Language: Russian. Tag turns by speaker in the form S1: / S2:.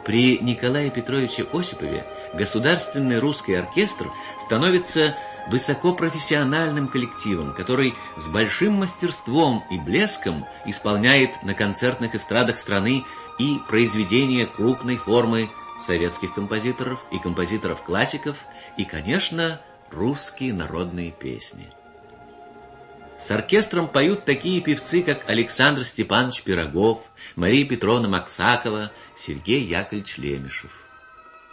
S1: При Николае Петровиче Осипове Государственный русский оркестр становится высокопрофессиональным коллективом, который с большим мастерством и блеском исполняет на концертных эстрадах страны и произведения крупной формы советских композиторов и композиторов-классиков, и, конечно, русские народные песни. С оркестром поют такие певцы, как Александр Степанович Пирогов, Мария Петровна Максакова, Сергей Яковлевич Лемешев.